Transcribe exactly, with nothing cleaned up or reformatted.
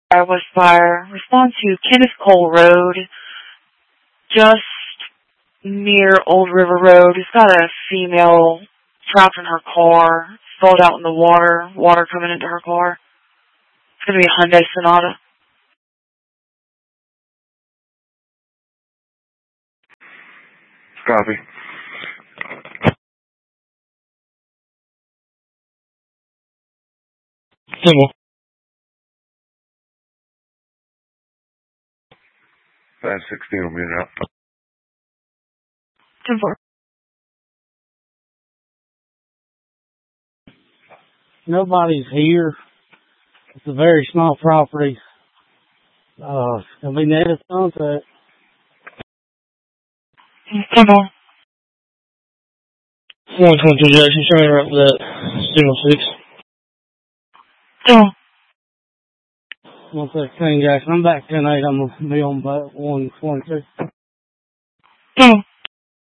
West Fire. Respond to Kenneth Cole Road, just near Old River Road. It's got a female trapped in her car, spilled out in the water, water coming into her car. It's going to be a Hyundai Sonata. Copy. Symbol. five sixteen will be out. ten four. Nobody's here. It's a very small property. Uh, it's going to be native sunset. ten four. one twenty-two Jackson, trying to interrupt that. Signal six. ten four. one sixteen Jackson. I'm back ten eight. I'm going to be on one twenty-two. ten four.